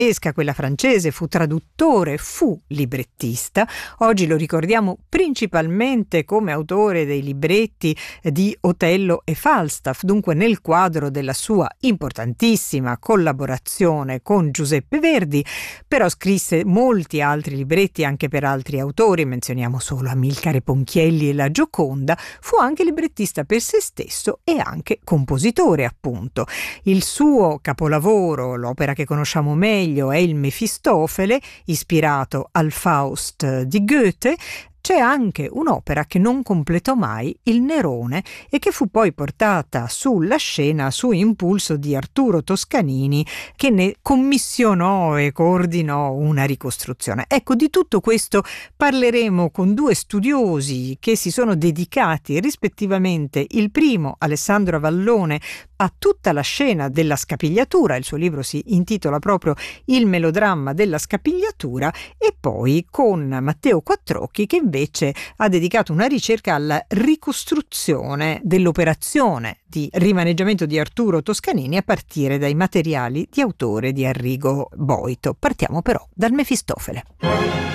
tedesca, quella francese, fu traduttore, fu librettista. Oggi lo ricordiamo principalmente come autore dei libretti di Otello e Falstaff, dunque nel quadro della sua importantissima collaborazione con Giuseppe Verdi, però scrisse molti altri libretti anche per altri autori, menzioniamo solo Amilcare Ponchielli e la Gioconda. Fu anche librettista per se stesso e anche compositore, appunto. Il suo capolavoro, l'opera che conosciamo meglio, è il Mefistofele, ispirato al Faust di Goethe. C'è anche un'opera che non completò mai, il Nerone, e che fu poi portata sulla scena su impulso di Arturo Toscanini, che ne commissionò e coordinò una ricostruzione. Ecco, di tutto questo parleremo con due studiosi che si sono dedicati rispettivamente, il primo, Alessandro Avallone, a tutta la scena della scapigliatura, il suo libro si intitola proprio Il melodramma della scapigliatura, e poi con Matteo Quattrocchi, che invece ha dedicato una ricerca alla ricostruzione dell'operazione di rimaneggiamento di Arturo Toscanini a partire dai materiali di autore di Arrigo Boito. Partiamo però dal Mefistofele.